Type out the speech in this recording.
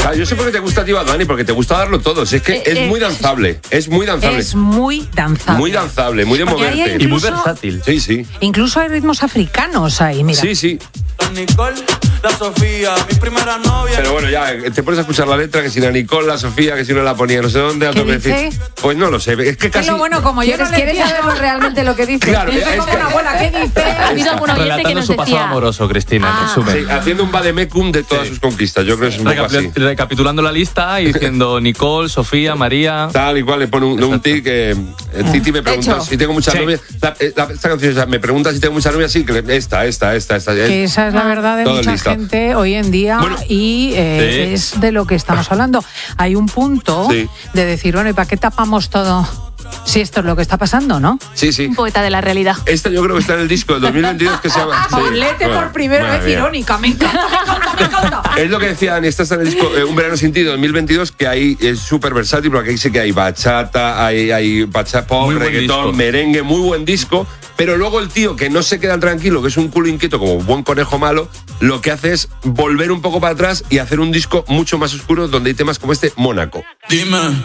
Claro, yo sé por qué te gusta a ti Bad Bunny, porque te gusta darlo todo. Si es que es muy danzable. Es muy danzable. Es muy danzable. Muy danzable, muy de Porque moverte. incluso, y muy versátil. Sí, sí. Incluso hay ritmos africanos ahí, mira. Sí, sí. Nicole, la Sofía, mi primera novia. Pero bueno, ya te pones a escuchar la letra, que si la Nicole, la Sofía, que si no la ponía, no sé dónde. ¿Qué dice? Pues no lo sé. Es que casi. Pero bueno, como yo no le ¿Quieres saber realmente lo que dice? Claro, dice es como que- una abuela, ¿qué dice? Ha habido algún oyente que Relatando nos su pasado decía... amoroso, Cristina, en resumen. Sí, haciendo un vademecum de todas sus conquistas. Yo creo que es un poco así. Recapitulando la lista y diciendo Nicole, Sofía, María. Tal y cual, le pone un tic que Titi me pregunta Hecho. si tengo muchas Sí. novias. Esta canción, o sea, me pregunta si tengo muchas novias, sí, que esta. Que esa es la verdad de Todo mucha listo. gente hoy en día Bueno, y es de lo que estamos hablando. Hay un punto Sí. de decir, bueno, ¿y para qué tapamos todo? Si esto es lo que está pasando, ¿no? Sí, sí. Un poeta de la realidad. Esta yo creo que está en el disco del 2022 que se llama... sí. Paulete Bueno, por primera madre vez mía. irónica, me encanta. Es lo que decía Dani, esta está en el disco Un verano sin ti de 2022, que ahí es súper versátil, porque ahí sé que hay bachata, hay pop, Muy buen reggaetón, disco. merengue, muy buen disco, pero luego el tío que no se queda tranquilo, que es un culo inquieto como buen conejo malo, lo que hace es volver un poco para atrás y hacer un disco mucho más oscuro donde hay temas como este, Mónaco. Dime.